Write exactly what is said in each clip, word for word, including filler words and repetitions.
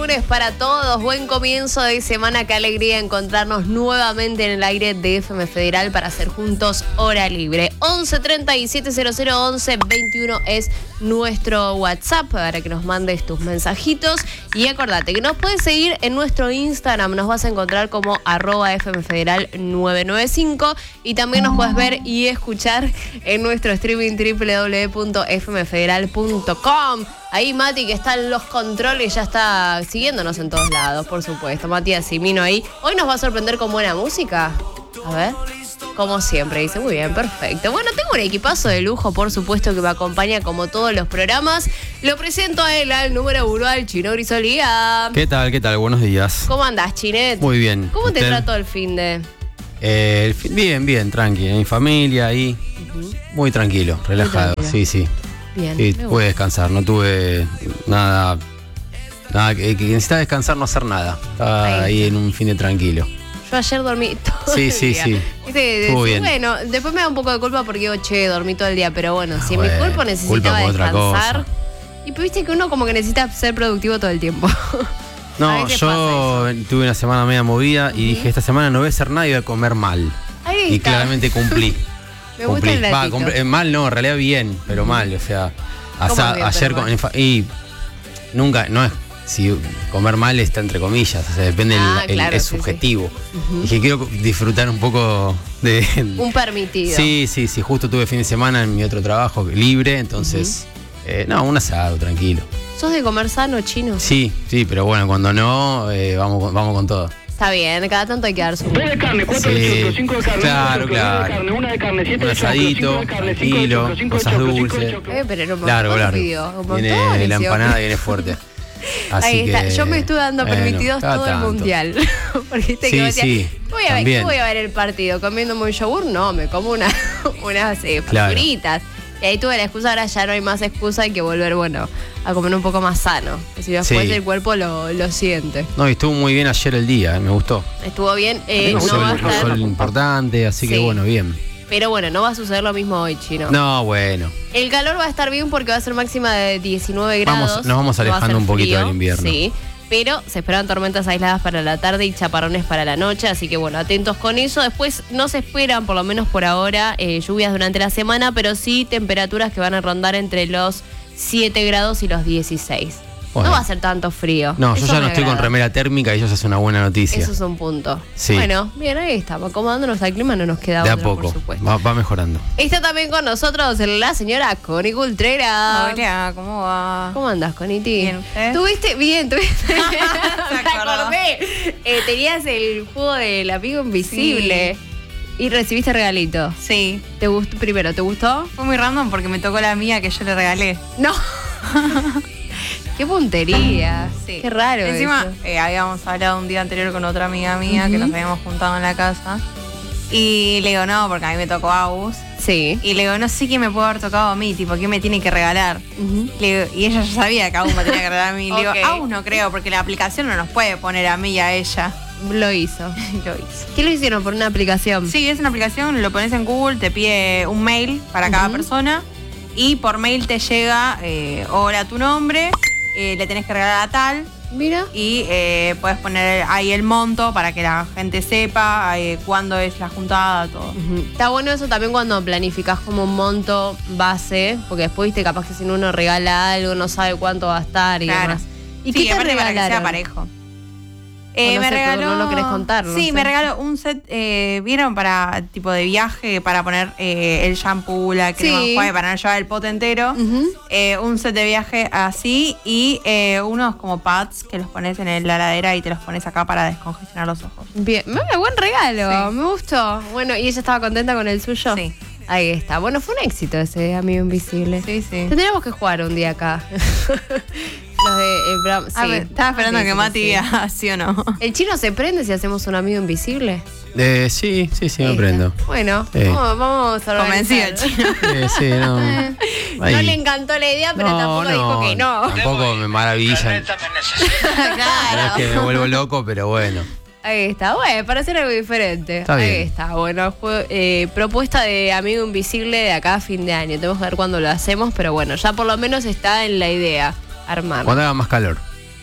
lunes para todos, buen comienzo de semana, qué alegría encontrarnos nuevamente en el aire de F M Federal para hacer juntos Hora Libre. once treinta y siete cero cero once veintiuno es nuestro WhatsApp para que nos mandes tus mensajitos y acordate que nos puedes seguir en nuestro Instagram, nos vas a encontrar como arroba F M Federal nueve nueve cinco y también nos puedes ver y escuchar en nuestro streaming doble u doble u doble u punto f m federal punto com. Ahí Mati, que está en los controles, ya está siguiéndonos en todos lados, por supuesto. Matías Simino ahí. Hoy nos va a sorprender con buena música. A ver, como siempre, dice. Muy bien, perfecto. Bueno, tengo un equipazo de lujo, por supuesto, que me acompaña como todos los programas. Lo presento a él, al número uno, al Chino Grisolía. ¿Qué tal, qué tal? Buenos días. ¿Cómo andás, Chinet? Muy bien. ¿Cómo ¿Usted? te trató el fin de...? Eh, el fin- bien, bien, tranqui. En mi familia ahí. Uh-huh. Muy tranquilo, relajado. tranquilo. Sí, sí. Bien. Sí, pude descansar. No tuve nada. Nada que, que necesitaba descansar, no hacer nada. Estaba ahí, Ahí en un fin de tranquilo. Yo ayer dormí todo Sí, el sí, día. sí. Viste, Estuvo bien. Bueno, después me da un poco de culpa porque digo, che, dormí todo el día. Pero bueno, si Bueno, mi cuerpo necesitaba culpa por otra descansar. cosa. Y pues viste que uno como que necesita ser productivo todo el tiempo. A No, veces yo tuve una semana media movida y dije, esta semana no voy a hacer nada y voy a comer mal. Ahí Y está. claramente cumplí. Me gusta Cumplí. el Va, datito. cumplí- eh, mal no, en realidad bien, pero mal. O sea, ¿Cómo asa- bien, ayer pero con, mal? en fa- y nunca, no es, si comer mal está entre comillas, o sea, depende, Ah, el- el- claro, es sí, sí. subjetivo. Dije, quiero disfrutar un poco de... Un permitido. Sí, sí, sí, justo tuve fin de semana en mi otro trabajo libre, entonces, eh, no, un asado, tranquilo. ¿Sos de comer sano, Chino? Sí, sí, pero bueno, cuando no, eh, vamos, con- vamos con todo. Está bien, cada tanto hay que darse un... Tres de carne, cuatro Sí, de choclo, cinco de carne, claro, uno de choclo, claro. una de carne, una de carne, siete Un de choclo, asadito, cinco de carne, cinco de tranquilo, choclo, cinco de cosas choclo, cinco de dulces. choclo. Eh, pero era un Largo, montón, largo. pidió, un Viene montón, la hicieron. empanada viene fuerte. Así Ahí está, que, yo me estuve dando bueno, permitidos cada todo el tanto. mundial. Porque viste Sí, que me decía, sí, voy a ver, también. ¿qué voy a ver el partido? ¿Comiéndome un yogur? No, me como una, unas eh, Claro. fritas. Y ahí tuve la excusa, ahora ya no hay más excusa, hay que volver, bueno, a comer un poco más sano. Si después Sí. el cuerpo lo, lo siente. No, y estuvo muy bien ayer el día, eh, me gustó. Estuvo bien, eh, Un no sol, va a un estar, sol importante, así que Sí. bueno, bien. pero bueno, no va a suceder lo mismo hoy, Chino. No, bueno. El calor va a estar bien porque va a ser máxima de diecinueve Vamos- grados. nos vamos No va a alejando ser un poquito frío, del invierno. Sí, pero se esperan tormentas aisladas para la tarde y chaparrones para la noche, así que bueno, atentos con eso. Después no se esperan, por lo menos por ahora, eh, lluvias durante la semana, pero sí temperaturas que van a rondar entre los siete grados y los dieciséis. Bueno. No va a ser tanto frío. No, yo Eso ya me no estoy con agrada. remera térmica y eso ya es una buena noticia. Eso es un punto. Sí. Bueno, bien, ahí estamos. Acomodándonos al clima no nos queda De a otra, poco, por supuesto. va, va mejorando. Está también con nosotros la señora Connie Cultrera. Hola, ¿cómo va? ¿Cómo andás, Coniti? Bien, ¿usted? ¿Tuviste? Bien, tuviste. Me acordó. acordé. Eh, tenías el juego del amigo invisible. Y recibiste regalito. Sí, ¿Te gustó? Primero, ¿te gustó? fue muy random porque me tocó la mía que yo le regalé. No. Qué puntería. Sí. Qué raro. Encima, eso. eh, habíamos hablado un día anterior con otra amiga mía que Ujú. nos habíamos juntado en la casa. Y le digo, no, porque a mí me tocó Agus. Sí. Y le digo, no sé qué me puede haber tocado a mí, tipo, ¿qué me tiene que regalar? Ujú. Le digo- y ella ya sabía que Agus me tenía que regalar a mí. Le Ok. digo, Agus no creo, porque la aplicación no nos puede poner a mí y a ella. Lo hizo. Lo hizo. ¿Qué lo hicieron? ¿Por una aplicación? Sí, es una aplicación, lo pones en Google, te pide un mail para cada Ujú. persona y por mail te llega, eh, hola, tu nombre, eh, le tenés que regalar a tal Mira. y eh, puedes poner ahí el monto para que la gente sepa eh, cuándo es la juntada, todo. Ujú. Está bueno eso también cuando planificás como un monto base, porque después, viste, capaz que si uno regala algo, no sabe cuánto va a estar y Claro. demás. ¿Y Sí, qué te aparte para que sea regalaron? parejo. O no sé, pero no lo querés contar, no Sí, sé. me regaló un set, eh, ¿vieron? Para tipo de viaje, para poner eh, el shampoo, la crema Sí. enjuague, para no llevar el pote entero. Ujú. Eh, un set de viaje así y eh, unos como pads que los pones en el- la heladera y te los pones acá para descongestionar los ojos. Bien, Mira, buen regalo, Sí. me gustó. Bueno, ¿y ella estaba contenta con el suyo? Sí. Ahí está. Bueno, fue un éxito ese amigo invisible. Sí, sí. Tendríamos que jugar un día acá. Los de el Bram- Ah, sí. estaba esperando Sí, que sí, Mati sí. diga sí o no. ¿El chino se prende si hacemos un amigo invisible? Eh, sí, sí, sí, me Ahí prendo. está. Bueno, Sí. vamos, vamos a Convencido organizar. el chino. Eh, sí, no. Ahí. No le encantó la idea, pero tampoco dijo que no. Tampoco me maravilla. No es que me vuelvo loco, pero bueno. Ahí está, bueno, para hacer algo diferente. Está Ahí bien. está, bueno, jue- eh, propuesta de amigo invisible de acá a fin de año. Tenemos que ver cuándo lo hacemos, pero bueno, ya por lo menos está en la idea, armar. Cuando haga más calor.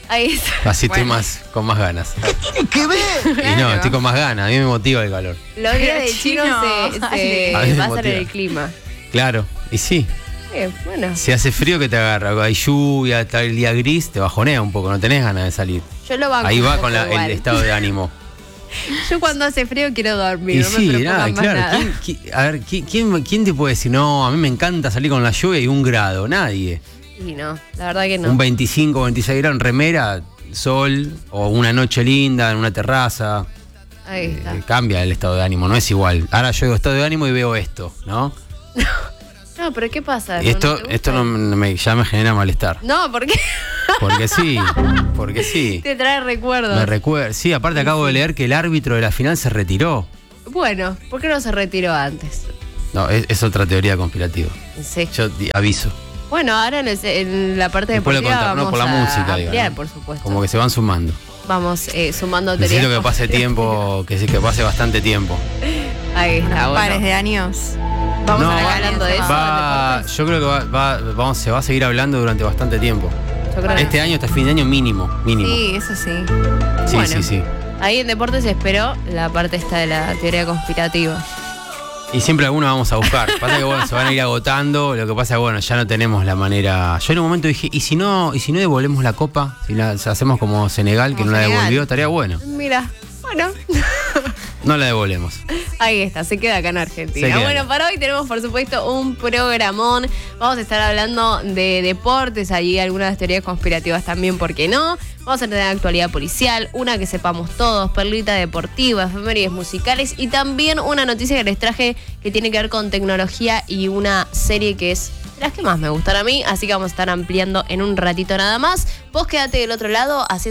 Ahí está. Así estoy Bueno. más, con más ganas. ¿Qué ve? Y no, estoy con más ganas, a mí me motiva el calor. Los días de chino Chino, se, dale. se A mí me basan en motiva. el clima. Claro, y sí. Bien, bueno, Si hace frío, que te agarra? Hay lluvia, está el día gris, te bajonea un poco, no tenés ganas de salir. yo lo banco Ahí un va poco con la- igual. el estado de ánimo. Yo cuando hace frío quiero dormir, Y no sí, me nada, propongan más claro. nada. ¿quién, quién- a ver, ¿quién, quién, quién te puede decir, no, a mí me encanta salir con la lluvia y un grado? Nadie. Y no, la verdad que no. Un veinticinco, veintiséis grados en remera, sol, o una noche linda en una terraza. Ahí está. Eh, cambia el estado de ánimo, no es igual. Ahora yo digo estado de ánimo y veo esto, ¿no? No, pero ¿qué pasa? Y ¿No- esto, no te gusta? esto no me, ya me genera malestar. No, ¿por qué? Porque sí, porque sí. Te trae recuerdos. Me recuerda. Sí, aparte acabo de leer que el árbitro de la final se retiró. Bueno, ¿por qué no se retiró antes? No, es, es otra teoría conspirativa. Sí. Yo di- aviso. Bueno, ahora en, el- en la parte Después lo deportiva contamos, no vamos por la a música, digo, ampliar, ¿no? por supuesto. Como que se van sumando. Vamos eh, sumando teorías. Necesito que pase tiempo, que, sí, que pase bastante tiempo. Ahí está, bueno. Pares de años. Vamos No, a estar va- hablando de eso. Va, en deportes. yo creo que va, va- vamos, se va a seguir hablando durante bastante tiempo. Yo creo que Este año hasta fin de año mínimo, mínimo. Sí, eso sí. Sí, bueno. sí, sí. Ahí en deportes esperó la parte esta de la teoría conspirativa. Y siempre algunos vamos a buscar. Pasa que bueno, se van a ir agotando. Lo que pasa es bueno, ya no tenemos la manera. Yo en un momento dije, ¿y si no, y si no devolvemos la copa? Si la si hacemos como Senegal, que Como no la Senegal. devolvió, estaría bueno. Mira, bueno. No la devolvemos. Ahí está, se queda acá en Argentina. Se queda Bueno, acá. para hoy tenemos por supuesto un programón. Vamos a estar hablando de deportes, allí algunas teorías conspirativas también, ¿por qué no? Vamos a tener actualidad policial, una que sepamos todos, perlita deportiva, efemérides musicales y también una noticia que les traje que tiene que ver con tecnología y una serie que es de las que más me gustan a mí, así que vamos a estar ampliando en un ratito nada más. Vos quédate del otro lado haciendo